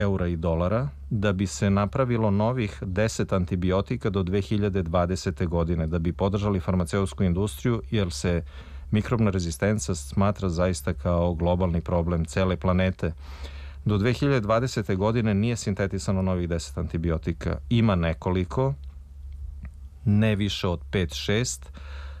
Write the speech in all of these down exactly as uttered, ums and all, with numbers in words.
eura i dolara da bi se napravilo novih deset antibiotika do dve hiljade dvadesete. godine, da bi podržali farmaceutsku industriju, jer se mikrobna rezistenca smatra zaista kao globalni problem cele planete. Do dve hiljade dvadesete. godine nije sintetisano novih deset antibiotika. Ima nekoliko, ne više od pet šest,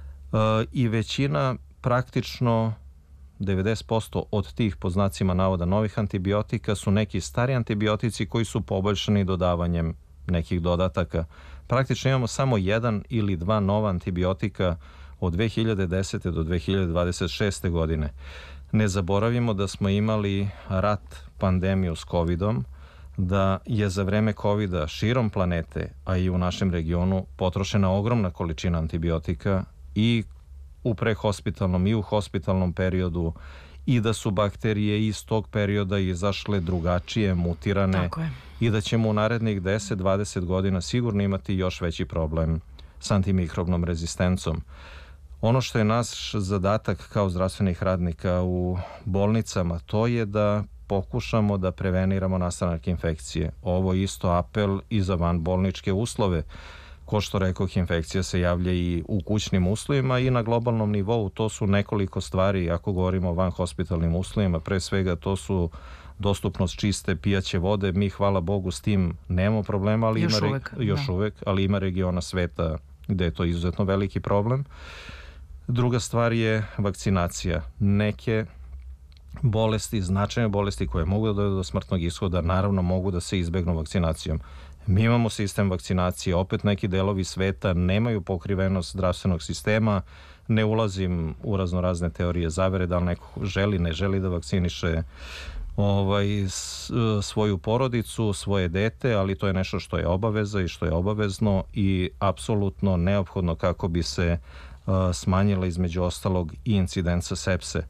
i većina, praktično devedeset posto od tih, po znacima navoda, novih antibiotika su neki stari antibiotici koji su poboljšani dodavanjem nekih dodataka. Praktično imamo samo jedan ili dva nova antibiotika od dve hiljade desete. do dve hiljade dvadeset šeste. godine. Ne zaboravimo da smo imali rat, pandemiju s covidom, da je za vreme covida širom planete, a i u našem regionu, potrošena ogromna količina antibiotika i u prehospitalnom i u hospitalnom periodu, i da su bakterije iz tog perioda izašle drugačije, mutirane, i da ćemo u narednih deset do dvadeset godina sigurno imati još veći problem s antimikrobnom rezistencom. Ono što je naš zadatak kao zdravstvenih radnika u bolnicama, to je da pokušamo da preveniramo nastanak infekcije. Ovo je isto apel i za vanbolničke uslove. Ko što rekoh, infekcija se javlja i u kućnim uslovima i na globalnom nivou. To su nekoliko stvari, ako govorimo o vanhospitalnim uslovima. Pre svega to su dostupnost čiste pijaće vode. Mi, hvala Bogu, s tim nemamo problema, ali još, ima, uvek, još da. uvek, ali ima regiona sveta gde je to izuzetno veliki problem. Druga stvar je vakcinacija. Neke bolesti, značajne bolesti koje mogu da dovedu do smrtnog ishoda, naravno mogu da se izbegnu vakcinacijom. Mi imamo sistem vakcinacije, opet neki delovi sveta nemaju pokrivenost zdravstvenog sistema. Ne ulazim u raznorazne teorije zavere, da li neko želi, ne želi da vakciniše ovaj, svoju porodicu, svoje dete, ali to je nešto što je obaveza i što je obavezno i apsolutno neophodno kako bi se uh, smanjila između ostalog i incidenca sepse.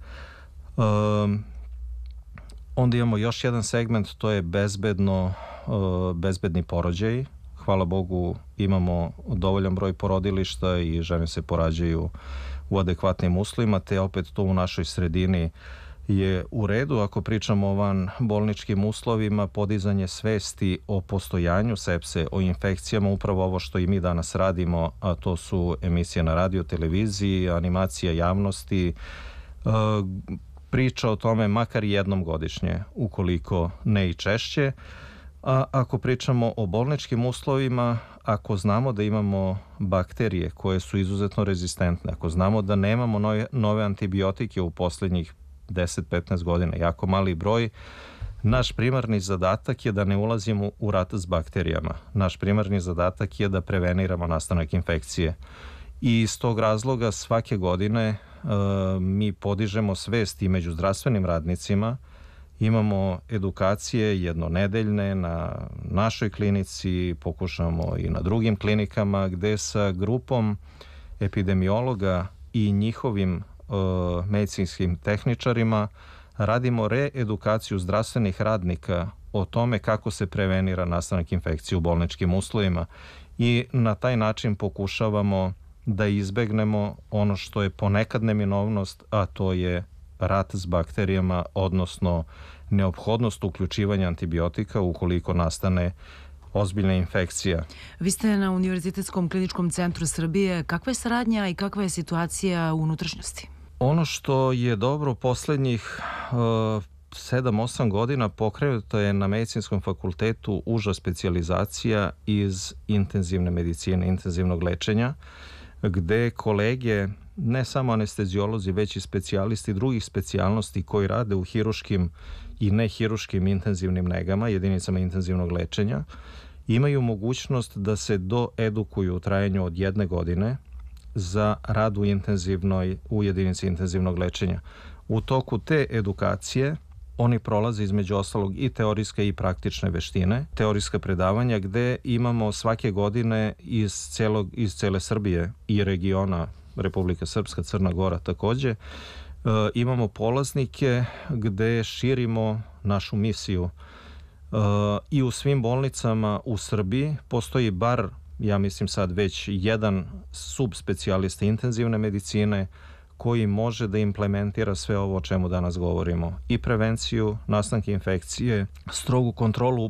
Um, onda imamo još jedan segment, to je bezbedno, uh, bezbedni porođaj. Hvala Bogu, imamo dovoljan broj porodilišta i žene se porađaju u adekvatnim uslovima, te opet to u našoj sredini je u redu. Ako pričamo o van bolničkim uslovima, podizanje svesti o postojanju sepse, o infekcijama, upravo ovo što i mi danas radimo, a to su emisije na radio, televiziji, animacija javnosti, uh, priča o tome makar jednom godišnje, ukoliko ne i češće. A ako pričamo o bolničkim uslovima, ako znamo da imamo bakterije koje su izuzetno rezistentne, ako znamo da nemamo nove, nove antibiotike u poslednjih deset do petnaest godina, jako mali broj, naš primarni zadatak je da ne ulazimo u rat s bakterijama. Naš primarni zadatak je da preveniramo nastanak infekcije. I iz tog razloga svake godine uh, mi podižemo svest i među zdravstvenim radnicima. Imamo edukacije jednonedeljne na našoj klinici, pokušamo i na drugim klinikama, gde sa grupom epidemiologa i njihovim uh, medicinskim tehničarima radimo reedukaciju zdravstvenih radnika o tome kako se prevenira nastanak infekcije u bolničkim uslovima i na taj način pokušavamo da izbegnemo ono što je ponekad neminovnost, a to je rat s bakterijama, odnosno neophodnost uključivanja antibiotika ukoliko nastane ozbiljna infekcija. Vi ste na Univerzitetskom kliničkom centru Srbije. Kakva je saradnja i kakva je situacija u unutrašnjosti? Ono što je dobro poslednjih uh, sedam osam godina pokrenuto je na Medicinskom fakultetu uža specijalizacija iz intenzivne medicine, intenzivnog lečenja, gde kolege, ne samo anesteziolozi, već i specijalisti drugih specijalnosti koji rade u hiruškim i nehiruškim intenzivnim negama, jedinicama intenzivnog lečenja, imaju mogućnost da se doedukuju u trajanju od jedne godine za rad u intenzivnoj, u jedinici intenzivnog lečenja. U toku te edukacije oni prolaze između ostalog i teorijske i praktične veštine, teorijska predavanja gde imamo svake godine iz, celog, iz cele Srbije i regiona Republika Srpska, Crna Gora takođe, e, imamo polaznike gde širimo našu misiju. E, I u svim bolnicama u Srbiji postoji bar, ja mislim sad već jedan subspecijalista intenzivne medicine koji može da implementira sve ovo o čemu danas govorimo. I prevenciju nastanka infekcije, strogu kontrolu